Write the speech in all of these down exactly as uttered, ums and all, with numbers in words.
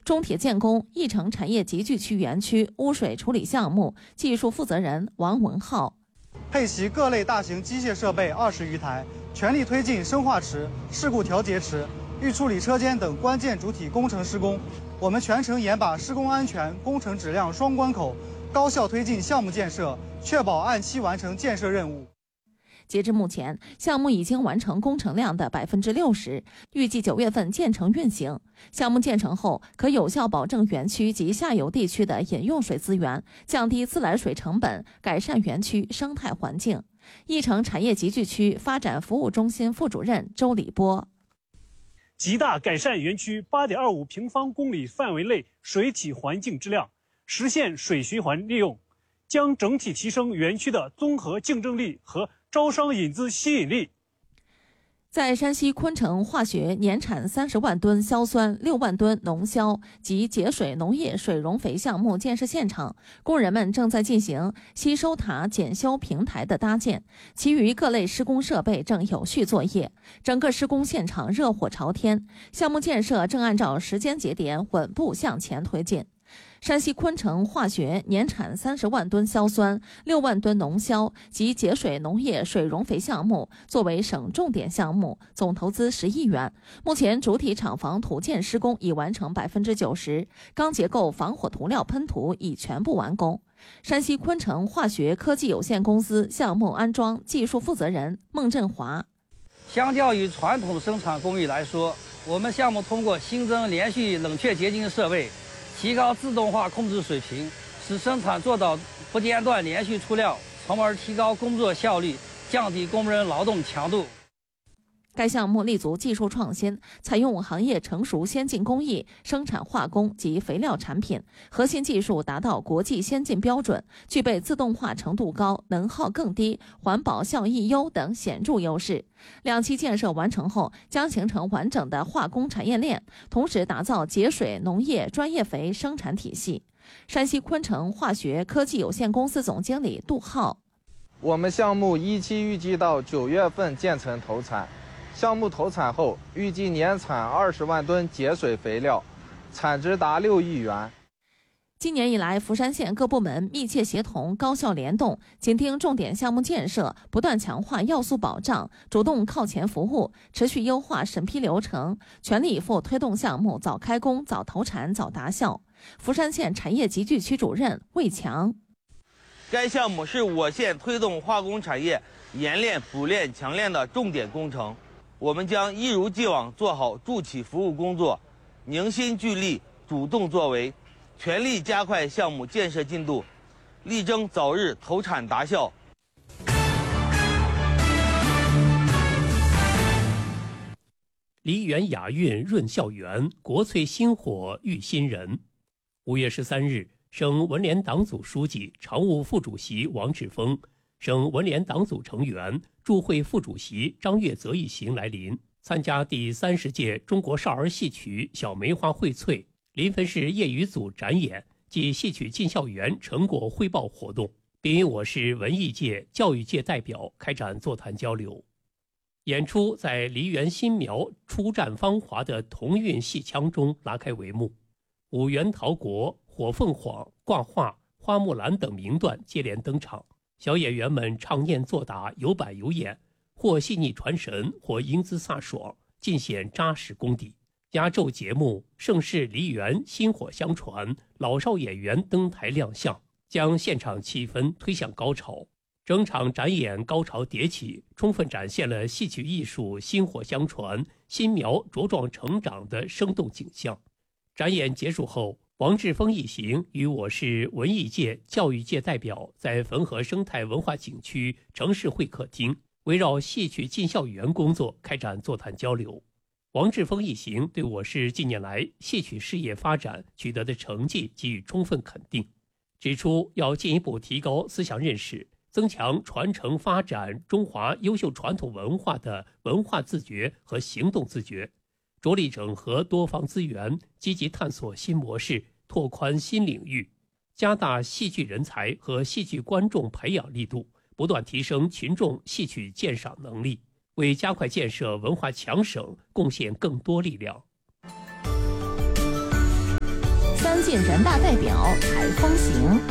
中铁建工义城产业集聚区园区污水处理项目技术负责人王文浩。 配齐各类大型机械设备二十余台，全力推进生化池、事故调节池、预处理车间等关键主体工程施工。我们全程严把施工安全、工程质量双关口，高效推进项目建设，确保按期完成建设任务。 截至目前，项目已经完成工程量的百分之六十，预计九月份建成运行。项目建成后，可有效保证园区及下游地区的饮用水资源，降低自来水成本，改善园区生态环境。义城产业集聚区发展服务中心副主任周礼波： 极大改善园区八点二五平方公里范围内水体环境质量，实现水循环利用，将整体提升园区的综合竞争力和招商引资吸引力。 在山西昆城化学年产三十万吨硝酸、六万吨浓硝及节水农业水溶肥项目建设现场，工人们正在进行吸收塔检修平台的搭建，其余各类施工设备正有序作业。整个施工现场热火朝天，项目建设正按照时间节点稳步向前推进。山西昆城化学年产三十万吨硝酸、六万吨浓硝及节水农业水溶肥项目作为省重点项目，总投资十亿元。目前主体厂房土建施工已完成百分之九十，钢结构防火涂料喷涂已全部完工。山西昆城化学科技有限公司项目安装技术负责人孟振华： 相较于传统生产工艺来说，我们项目通过新增连续冷却结晶设备，提高自动化控制水平，使生产做到不间断连续出料，从而提高工作效率，降低工人劳动强度。 该项目立足技术创新，采用行业成熟先进工艺生产化工及肥料产品，核心技术达到国际先进标准，具备自动化程度高、能耗更低、环保效益优等显著优势。两期建设完成后，将形成完整的化工产业链，同时打造节水农业专业肥生产体系。山西昆城化学科技有限公司总经理杜浩： 我们项目一期预计到九月份建成投产。项目投产后，预计年产二十万吨节水肥料，产值达六亿元。 今年以来，福山县各部门密切协同、高效联动，紧盯重点项目建设，不断强化要素保障，主动靠前服务，持续优化审批流程，全力以赴推动项目早开工、早投产、早达效。福山县产业集聚区主任魏强： 该项目是我县推动化工产业冶炼、补炼、强炼的重点工程。我们将一如既往做好助企服务工作，凝心聚力，主动作为，全力加快项目建设进度，力争早日投产达效。 梨园雅韵润校园，国粹薪火育新人。五月十三日，省文联党组书记、常务副主席王志峰，省文联党组成员、驻会副主席张月泽一行来临，参加第三十届中国少儿戏曲小梅花荟萃临汾市业余组展演暨戏曲进校园成果汇报活动，并与我市文艺界、教育界代表开展座谈交流。演出在梨园新苗出战芳华的同韵戏腔中拉开帷幕，五元陶国、火凤凰、挂画、花木兰等名段接连登场。小演员们唱念作答有板有眼，或细腻传神，或英姿飒爽，尽显扎实功底。压轴节目盛世梨园薪火相传，老少演员登台亮相，将现场气氛推向高潮。整场展演高潮迭起，充分展现了戏曲艺术薪火相传、新苗茁壮成长的生动景象。展演结束后，王志峰一行与我市文艺界、教育界代表在汾河生态文化景区城市会客厅，围绕戏曲进校园工作开展座谈交流。王志峰一行对我市近年来戏曲事业发展取得的成绩给予充分肯定，指出要进一步提高思想认识，增强传承发展中华优秀传统文化的文化自觉和行动自觉，着力整合多方资源，积极探索新模式，拓宽新领域，加大戏剧人才和戏剧观众培养力度，不断提升群众戏曲鉴赏能力，为加快建设文化强省贡献更多力量。 三届人大代表采风行。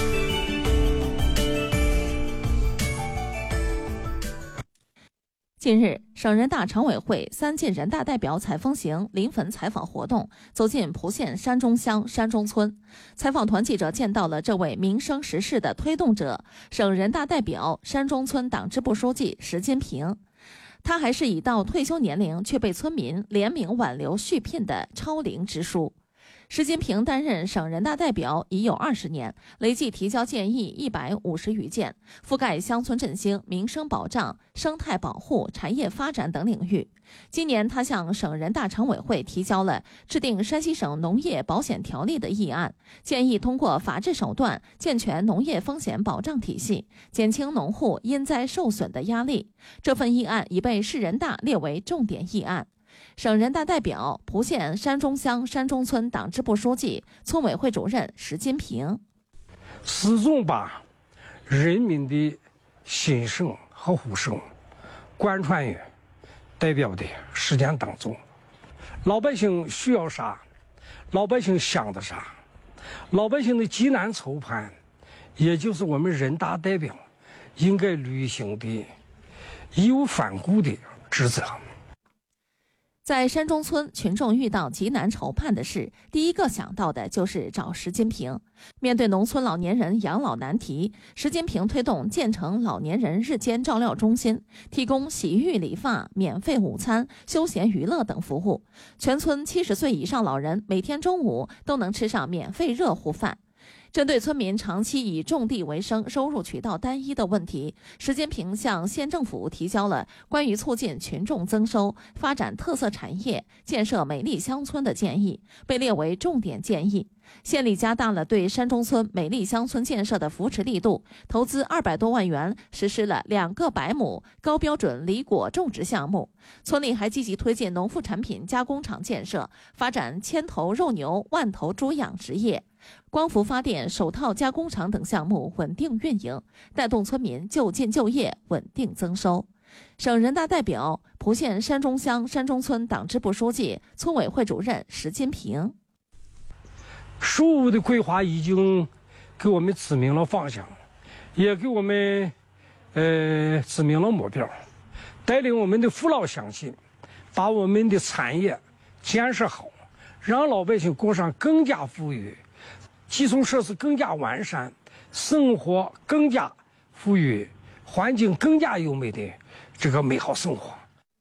近日，省人大常委会三届人大代表采风行临汾采访活动走进蒲县山中乡山中村。采访团记者见到了这位民生实事的推动者——省人大代表、山中村党支部书记石金平。他还是已到退休年龄却被村民联名挽留续聘的超龄支书。石金平担任省人大代表已有二十年，累计提交建议一百五十余件，覆盖乡村振兴、民生保障、生态保护、产业发展等领域。今年，他向省人大常委会提交了制定山西省农业保险条例的议案，建议通过法治手段健全农业风险保障体系，减轻农户因灾受损的压力。这份议案已被市人大列为重点议案。省人大代表、蒲县山中乡山中村党支部书记、村委会主任石金平， 始终把人民的心声和呼声贯穿于代表的实践当中。老百姓需要啥，老百姓想的啥，老百姓的急难愁盼，也就是我们人大代表应该履行的义无反顾的职责。 在山中村，群众遇到急难愁盼的事，第一个想到的就是找石金平。面对农村老年人养老难题，石金平推动建成老年人日间照料中心，提供洗浴理发、免费午餐、休闲娱乐等服务。全村七十岁以上老人每天中午都能吃上免费热乎饭。针对村民长期以种地为生、收入渠道单一的问题，石金平向县政府提交了关于促进群众增收、发展特色产业、建设美丽乡村的建议，被列为重点建议。县里加大了对山中村美丽乡村建设的扶持力度，投资二百多万元，实施了两个百亩高标准梨果种植项目。村里还积极推进农副产品加工厂建设，发展千头肉牛、万头猪养殖业。光伏发电、手套加工厂等项目稳定运营，带动村民就近就业，稳定增收。省人大代表、蒲县山中乡山中村党支部书记、村委会主任石金平， 十五的规划已经给我们指明了方向，也给我们呃指明了目标，带领我们的父老乡亲，把我们的产业建设好，让老百姓过上更加富裕、基础设施更加完善、生活更加富裕、环境更加优美的这个美好生活。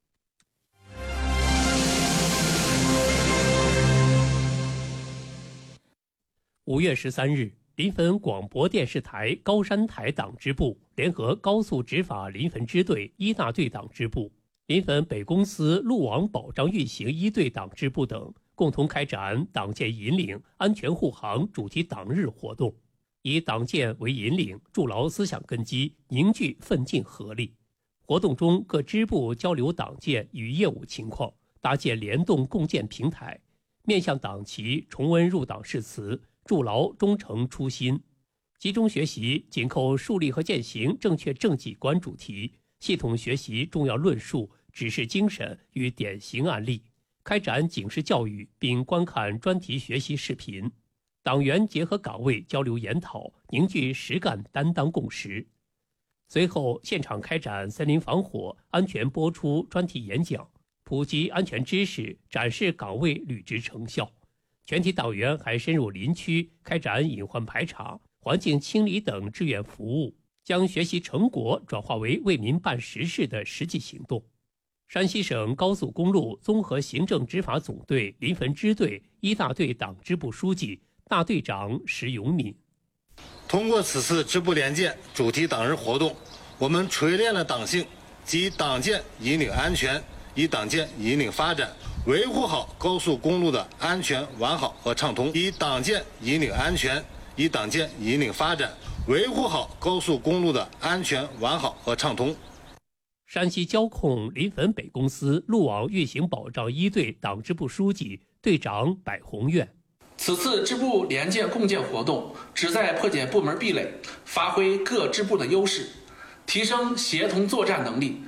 五月十三日，临汾广播电视台高山台党支部联合高速执法临汾支队一大队党支部、临汾北公司路网保障运行一队党支部等，共同开展党建引领安全护航主题党日活动，以党建为引领，筑牢思想根基，凝聚奋进合力。活动中，各支部交流党建与业务情况，搭建联动共建平台，面向党旗重温入党誓词，筑牢忠诚初心，集中学习紧扣树立和践行正确政绩观主题，系统学习重要论述、指示精神与典型案例，开展警示教育，并观看专题学习视频。党员结合岗位交流研讨，凝聚实干担当共识。随后，现场开展森林防火、安全播出专题演讲，普及安全知识，展示岗位履职成效。全体党员还深入林区，开展隐患排查、环境清理等志愿服务，将学习成果转化为为民办实事的实际行动。山西省高速公路综合行政执法总队临汾支队一大队党支部书记、大队长石永敏。 通过此次支部联建主题党日活动，我们锤炼了党性，即党建引领安全，以党建引领发展，维护好高速公路的安全完好和畅通，以党建引领安全，以党建引领发展，维护好高速公路的安全完好和畅通。 山西交控临汾北公司路网运行保障一队党支部书记、队长柏宏愿。 此次支部联建共建活动旨在破解部门壁垒，发挥各支部的优势，提升协同作战能力，